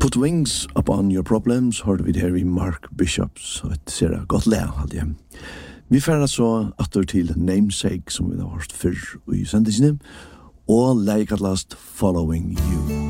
Put wings upon your problems, hørte vi det her i Mark Bishops, og et ser godt læ, hadde jeg. Vi færre så atter til Namesake, som vi har hørt før i sendisene, og like at last Following You.